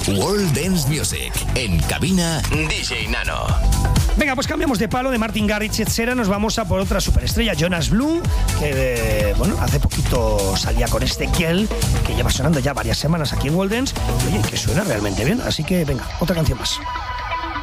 World Dance Music. En cabina, DJ Nano. Venga, pues cambiamos de palo. De Martin Garrix, etc. Nos vamos a por otra superestrella, Jonas Blue, que hace poquito salía con este Kiel, que lleva sonando ya varias semanas aquí en World Dance. Oye, que suena realmente bien. Así que venga, otra canción más.